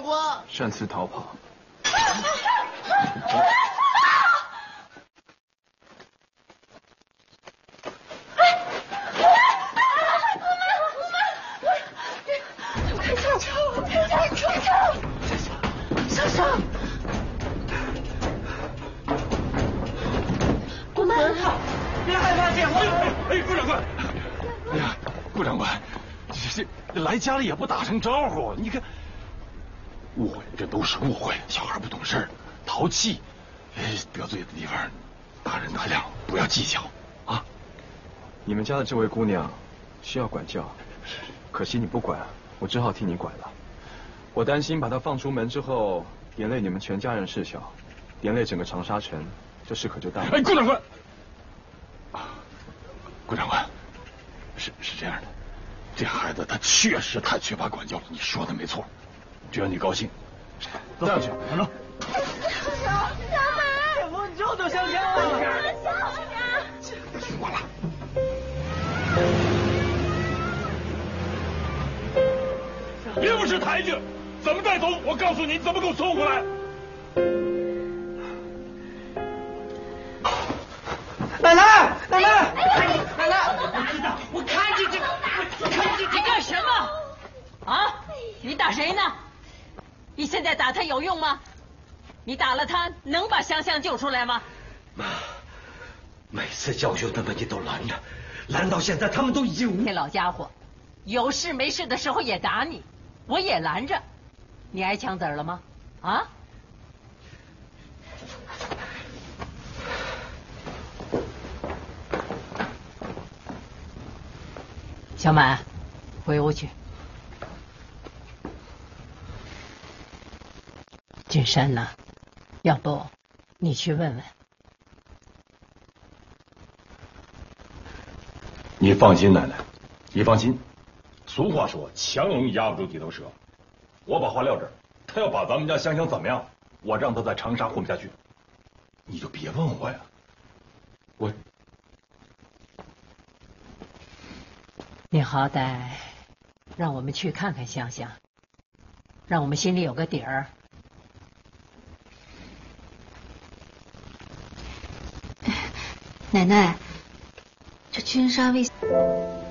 我。 擅自逃跑。顾长官，这来家里也不打声招呼，你看，误会这都是误会，小孩不懂事，淘气，得罪的地方，大人大量，不要计较啊。你们家的这位姑娘需要管教，可惜你不管，我只好替你管了。我担心把她放出门之后，连累你们全家人事小，连累整个长沙城，这事可就大了。哎，顾长官，顾长官。是这样的，这孩子他确实太缺乏管教了，你说的没错，只要你高兴，带上去，走。 小美，怎么这都香香了？ 说了。 别不识抬举，怎么带走？我告诉你，怎么给我送回来？ 奶奶，奶奶， 我看见这个，你干什么？啊？你打谁呢？你现在打他有用吗？你打了他，能把香香救出来吗？ 妈，每次教训他们你都拦着，拦到现在他们都已经这老家伙，有事没事的时候也打你，我也拦着。你挨枪子了吗？啊？小满，回屋去。俊山呢？要不你去问问。 你放心，奶奶，你放心。俗话说，强龙压不住地头蛇。我把话撂这儿，他要把咱们家香香怎么样，我让他在长沙混不下去。你就别问我呀，我。 你好歹让我们去看看香香，让我们心里有个底儿。 奶奶，这君莎为